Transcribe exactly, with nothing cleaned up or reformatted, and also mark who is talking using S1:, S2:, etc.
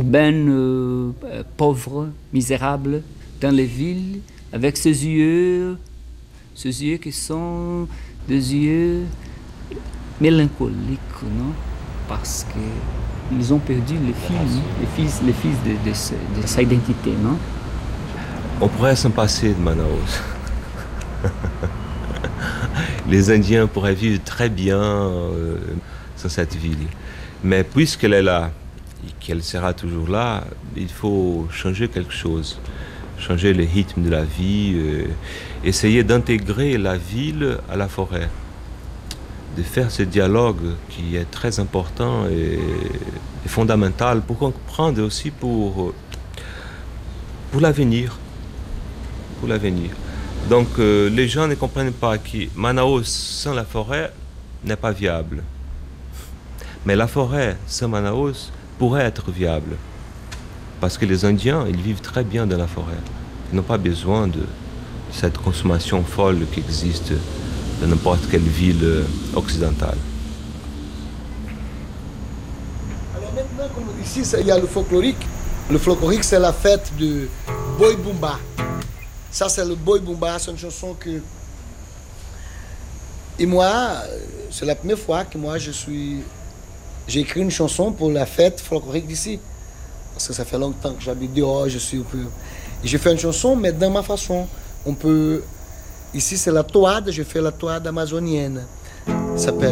S1: urbaine euh, pauvre, misérable, dans les villes, avec ses yeux, ses yeux qui sont des yeux mélancoliques, non? Parce qu'ils ont perdu le fil, le fils, le fils de, de, de sa identité, non?
S2: On pourrait s'en passer de Manaus. Les Indiens pourraient vivre très bien euh, dans cette ville. Mais puisqu'elle est là, et qu'elle sera toujours là, il faut changer quelque chose. Changer le rythme de la vie, euh, essayer d'intégrer la ville à la forêt. De faire ce dialogue qui est très important et, et fondamental pour comprendre aussi pour, pour l'avenir. Pour l'avenir. Donc euh, les gens ne comprennent pas que Manaus sans la forêt n'est pas viable. Mais la forêt sans Manaus pourrait être viable. Parce que les Indiens, ils vivent très bien dans la forêt. Ils n'ont pas besoin de cette consommation folle qui existe dans n'importe quelle ville occidentale.
S3: Alors maintenant, comme ici, il y a le folklorique. Le folklorique, c'est la fête de Boi Bumba. Ça, c'est le Boi Bumba, c'est une chanson que... Et moi, c'est la première fois que moi, je suis... J'ai écrit une chanson pour la fête folklorique d'ici. Parce que ça fait longtemps que j'habite dehors, je suis un peu... Et j'ai fait une chanson, mais dans ma façon. On peut... Ici, c'est la toada, j'ai fait la toada amazonienne. Ça s'appelle